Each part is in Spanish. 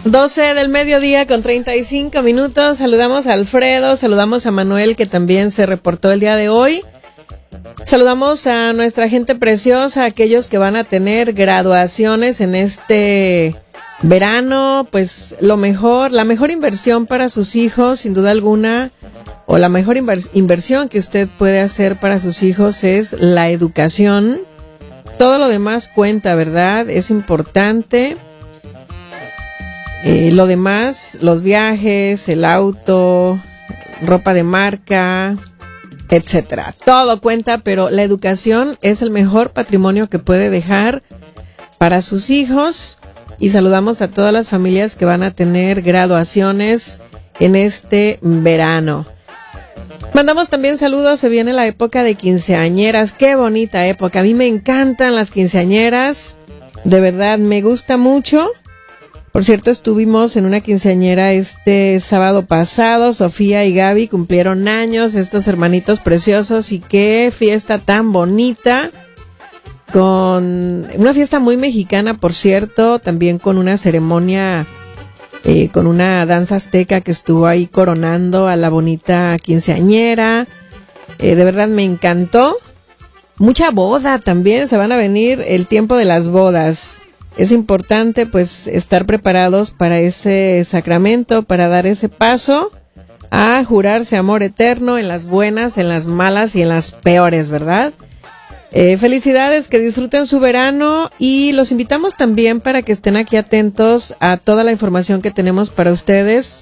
12 del mediodía con 35 minutos. Saludamos a Alfredo, saludamos a Manuel, que también se reportó el día de hoy. Saludamos a nuestra gente preciosa, a aquellos que van a tener graduaciones en este verano. Pues la mejor inversión para sus hijos, sin duda alguna, o la mejor inversión que usted puede hacer para sus hijos es la educación. Todo lo demás cuenta, ¿verdad? Es importante. Lo demás, los viajes, el auto, ropa de marca, etcétera. Todo cuenta, pero la educación es el mejor patrimonio que puede dejar para sus hijos. Y saludamos a todas las familias que van a tener graduaciones en este verano. Mandamos también saludos, se viene la época de quinceañeras. Qué bonita época, a mí me encantan las quinceañeras, de verdad me gusta mucho. Por cierto, estuvimos en una quinceañera este sábado pasado. Sofía y Gaby cumplieron años, estos hermanitos preciosos, y qué fiesta tan bonita. Con una fiesta muy mexicana, por cierto, también con una ceremonia, con una danza azteca que estuvo ahí coronando a la bonita quinceañera. De verdad me encantó. Mucha boda también, se van a venir el tiempo de las bodas. Es importante pues estar preparados para ese sacramento, para dar ese paso a jurarse amor eterno en las buenas, en las malas y en las peores, ¿verdad? Felicidades, que disfruten su verano, y los invitamos también para que estén aquí atentos a toda la información que tenemos para ustedes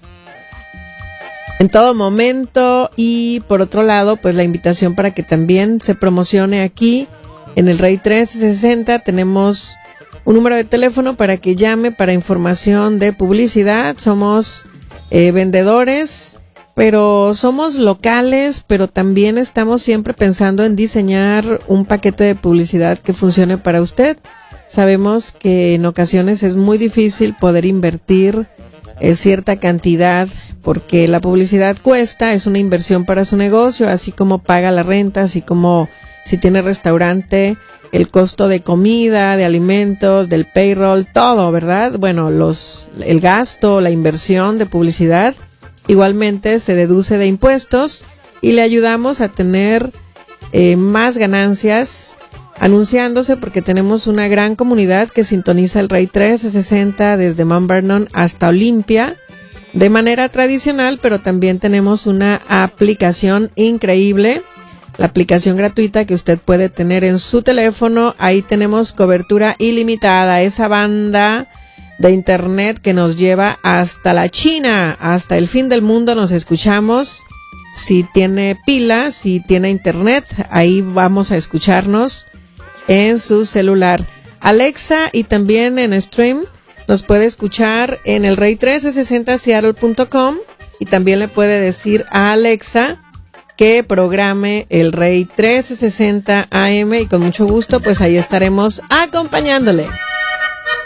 en todo momento. Y por otro lado, pues la invitación para que también se promocione aquí en el Rey 1360. Tenemos un número de teléfono para que llame para información de publicidad. Somos vendedores, pero somos locales, pero también estamos siempre pensando en diseñar un paquete de publicidad que funcione para usted. Sabemos que en ocasiones es muy difícil poder invertir cierta cantidad, porque la publicidad cuesta, es una inversión para su negocio, así como paga la renta, así como si tiene restaurante, el costo de comida, de alimentos, del payroll, todo, ¿verdad? Bueno, el gasto, la inversión de publicidad igualmente se deduce de impuestos, y le ayudamos a tener más ganancias anunciándose, porque tenemos una gran comunidad que sintoniza el Rey 1360 desde Mount Vernon hasta Olympia de manera tradicional, pero también tenemos una aplicación increíble. La aplicación gratuita que usted puede tener en su teléfono. Ahí tenemos cobertura ilimitada, esa banda de internet que nos lleva hasta la China, hasta el fin del mundo nos escuchamos. Si tiene pilas, si tiene internet, ahí vamos a escucharnos en su celular. Alexa, y también en stream nos puede escuchar en el rey1360seattle.com, y también le puede decir a Alexa que programe el Rey 1360 AM, y con mucho gusto pues ahí estaremos acompañándole.